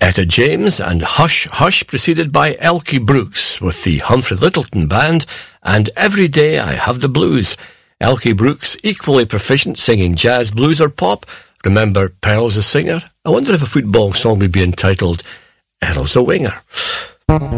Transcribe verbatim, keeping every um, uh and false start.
Etta James and Hush Hush, preceded by Elkie Brooks with the Humphrey Lyttelton Band and Every Day I Have the Blues. Elkie Brooks, equally proficient singing jazz, blues or pop. Remember Pearl's a singer? I wonder if a football song would be entitled Earl's a Winger.